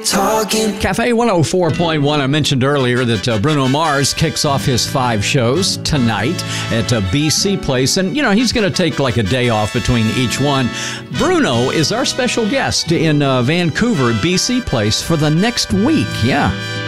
talking. Cafe 104.1, I mentioned earlier that Bruno Mars kicks off his 5 shows tonight at BC Place. And, you know, he's going to take like a day off between each one. Bruno is our special guest in Vancouver at BC Place for the next week. Yeah.